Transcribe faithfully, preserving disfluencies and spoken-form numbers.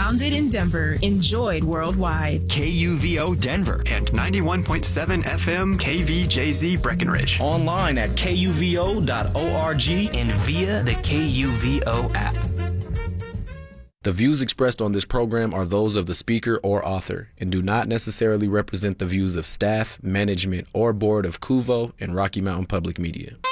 Founded in Denver, enjoyed worldwide. K U V O Denver and ninety-one point seven F M K V J Z Breckenridge. Online at K U V O dot org and via the K U V O app. The views expressed on this program are those of the speaker or author and do not necessarily represent the views of staff, management, or board of Kuvo and Rocky Mountain Public Media.